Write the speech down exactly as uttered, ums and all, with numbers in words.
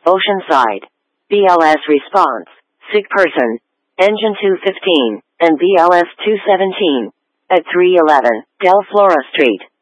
Oceanside. B L S response, sick person, engine two fifteen, and B L S two seventeen, at three eleven, Del Flora Street.